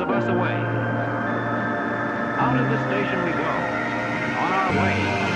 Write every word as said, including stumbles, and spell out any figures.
of us away. Out of the station we go, on our way.